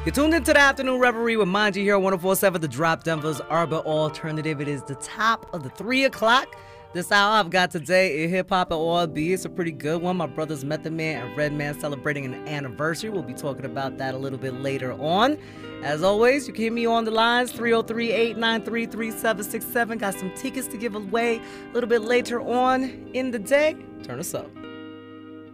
You're tuned into the Afternoon Reverie with Mind You here on 104.7 The Drop, Denver's Urban Alternative. It is the top of the 3 o'clock. This hour I've got today in hip-hop and R&B. It's a pretty good one. My brothers Method Man and Redman celebrating an anniversary. We'll be talking about that a little bit later on. As always, you can hit me on the lines, 303-893-3767. Got some tickets to give away a little bit later on in the day. Turn us up.